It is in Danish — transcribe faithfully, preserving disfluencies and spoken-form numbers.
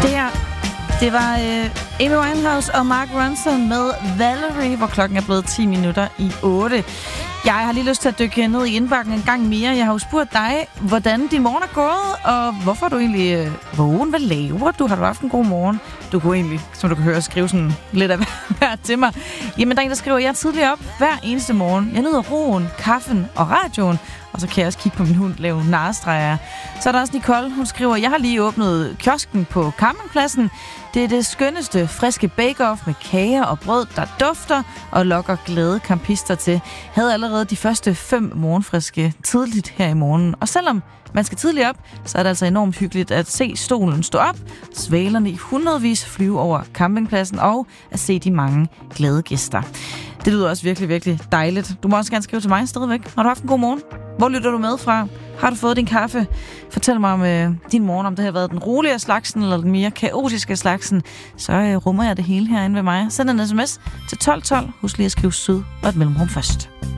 Det her, det var øh, Amy Winehouse og Mark Ronson med Valerie, hvor klokken er blevet ti minutter i otte. Jeg har lige lyst til at dykke ned i indbakken en gang mere. Jeg har jo spurgt dig, hvordan din morgen er gået, og hvorfor er du egentlig øh, vågen? Hvad laver du? Har du haft en god morgen? Du kunne egentlig, som du kan høre, skrive sådan lidt af hver til mig. Jamen, der er en, der skriver, jeg er tidligere op hver eneste morgen. Jeg nyder roen, kaffen og radioen. Og så kan jeg også kigge på min hund, lave narestreger. Så er der også Nicole, hun skriver, jeg har lige åbnet kiosken på campingpladsen. Det er det skønneste, friske bake-off med kager og brød, der dufter og lokker glade campister til. Havde allerede de første fem morgenfriske tidligt her i morgen. Og selvom man skal tidligt op, så er det altså enormt hyggeligt at se stolen stå op, svalerne i hundredvis flyve over campingpladsen og at se de mange glade gæster. Det lyder også virkelig, virkelig dejligt. Du må også gerne skrive til mig stadigvæk. Har du haft en god morgen? Hvor lytter du med fra? Har du fået din kaffe? Fortæl mig om øh, din morgen, om det har været den roligere slagsen eller den mere kaotiske slagsen. Så øh, rummer jeg det hele herinde ved mig. Send en sms til tolv tolv. Husk lige at skrive sød og et mellemrum først.